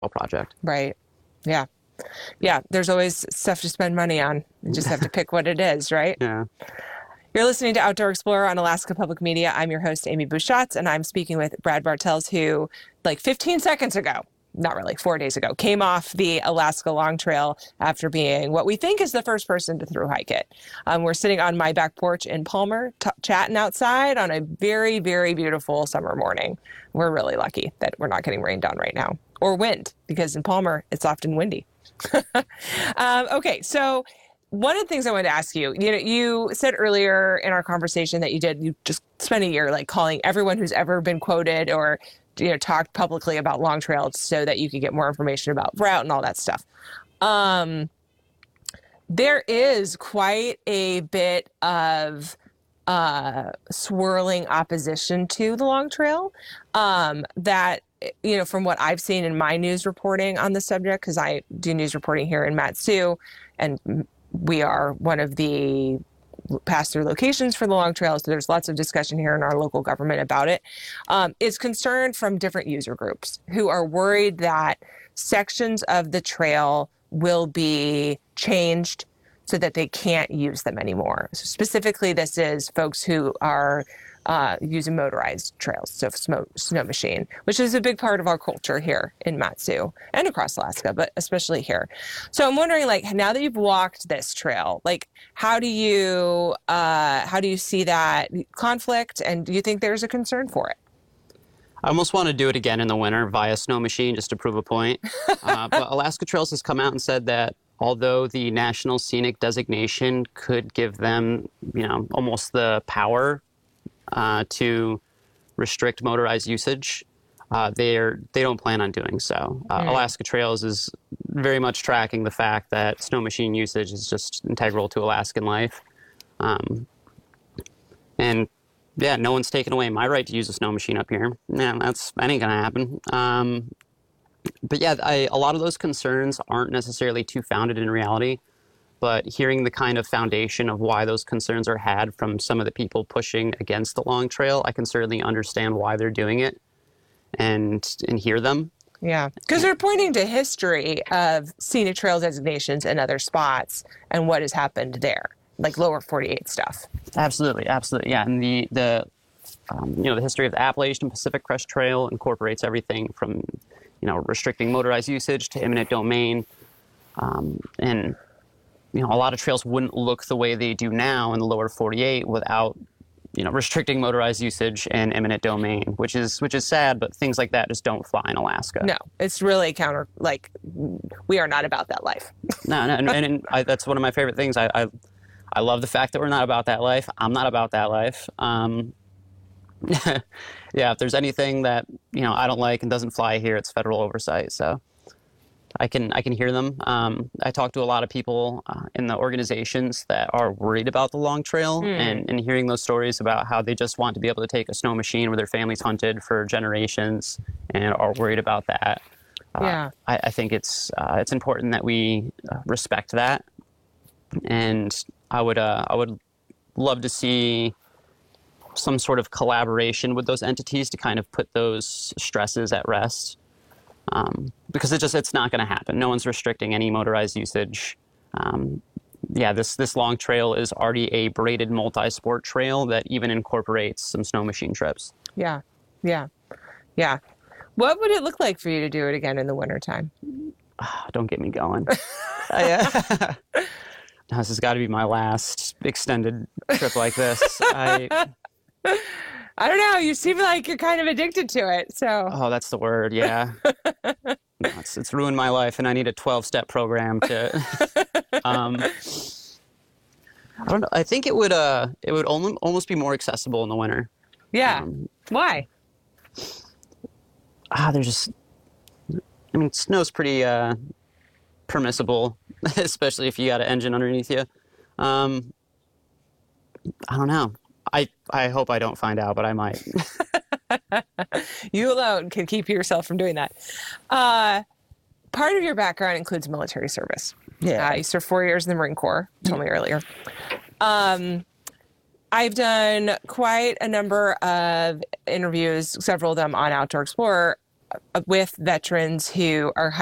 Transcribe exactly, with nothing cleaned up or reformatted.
project. Right. Yeah. Yeah. There's always stuff to spend money on. You just have to pick what it is, right? Yeah. You're listening to Outdoor Explorer on Alaska Public Media. I'm your host, Amy Bouchatz, and I'm speaking with Brad Bartels, who, like fifteen seconds ago, not really, four days ago, came off the Alaska Long Trail after being what we think is the first person to thru hike it. Um, we're sitting on my back porch in Palmer, t- chatting outside on a very, very beautiful summer morning. We're really lucky that we're not getting rained on right now, or wind, because in Palmer, it's often windy. um, okay, so one of the things I wanted to ask you, you know, you said earlier in our conversation that you did, you just spent a year like calling everyone who's ever been quoted or, you know, talked publicly about Long Trail so that you could get more information about route and all that stuff. Um, there is quite a bit of uh, swirling opposition to the Long Trail um, that, you know, from what I've seen in my news reporting on the subject, because I do news reporting here in Mat-Su, and we are one of the pass-through locations for the Long Trail, so there's lots of discussion here in our local government about it, um, is concern from different user groups who are worried that sections of the trail will be changed so that they can't use them anymore. So specifically, this is folks who are uh, using motorized trails, so snow, snow machine, which is a big part of our culture here in Mat-Su and across Alaska, but especially here. So I'm wondering, like, now that you've walked this trail, like, how do you uh, how do you see that conflict, and do you think there's a concern for it? I almost want to do it again in the winter via snow machine just to prove a point. Uh, but Alaska Trails has come out and said that although the National Scenic Designation could give them, you know, almost the power uh, to restrict motorized usage, uh, they're they don't plan on doing so. Uh, mm. Alaska Trails is very much tracking the fact that snow machine usage is just integral to Alaskan life, um, and yeah, no one's taken away my right to use a snow machine up here. Yeah, that's that ain't gonna happen. Um, but yeah, I, a lot of those concerns aren't necessarily too founded in reality. But hearing the kind of foundation of why those concerns are had from some of the people pushing against the Long Trail, I can certainly understand why they're doing it and and hear them. Yeah, because they're pointing to history of scenic trail designations in other spots and what has happened there, like lower forty-eight stuff. Absolutely, absolutely, yeah. And the the um, you know the history of the Appalachian Pacific Crest Trail incorporates everything from you know restricting motorized usage to eminent domain, um, and you know, a lot of trails wouldn't look the way they do now in the lower forty-eight without, you know, restricting motorized usage and eminent domain, which is which is sad, but things like that just don't fly in Alaska. No, it's really counter, like, we are not about that life. no, no, and, and I, that's one of my favorite things. I, I I love the fact that we're not about that life. I'm not about that life. Um, yeah, if there's anything that, you know, I don't like and doesn't fly here, it's federal oversight, so I can I can hear them. Um, I talk to a lot of people uh, in the organizations that are worried about the Long Trail, mm. and, and hearing those stories about how they just want to be able to take a snow machine where their families hunted for generations and are worried about that. Uh, yeah. I, I think it's uh, it's important that we uh, respect that, and I would uh, I would love to see some sort of collaboration with those entities to kind of put those stresses at rest. Um, because it just it's not going to happen. No one's restricting any motorized usage. Um, yeah, this this Long Trail is already a braided multi-sport trail that even incorporates some snow machine trips. Yeah, yeah, yeah. What would it look like for you to do it again in the wintertime? Oh, don't get me going. I, uh, this has got to be my last extended trip like this. I. I don't know. You seem like you're kind of addicted to it. So. Oh, that's the word. Yeah. No, it's, it's ruined my life, and I need a twelve-step program to. um, I don't know. I think it would. Uh, it would only, almost be more accessible in the winter. Yeah. Um, Why? Ah, there's just. I mean, snow's pretty uh, permissible, especially if you got an engine underneath you. Um, I don't know. I, I hope I don't find out, but I might. You alone can keep yourself from doing that. Uh, part of your background includes military service. Yeah. Uh, you served four years in the Marine Corps, you told me earlier. Um, I've done quite a number of interviews, several of them on Outdoor Explorer, with veterans who are